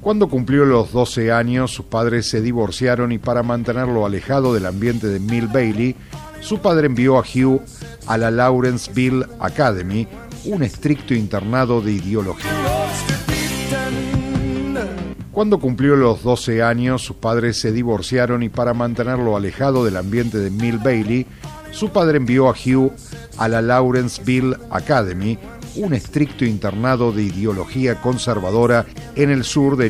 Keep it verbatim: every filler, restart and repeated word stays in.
Cuando cumplió los doce años, sus padres se divorciaron y para mantenerlo alejado del ambiente de Mill Bailey, su padre envió a Hugh a la Lawrenceville Academy, un estricto internado de ideología. Cuando cumplió los doce años, sus padres se divorciaron y para mantenerlo alejado del ambiente de Mill Bailey, su padre envió a Hugh a la Lawrenceville Academy, un estricto internado de ideología conservadora en el sur de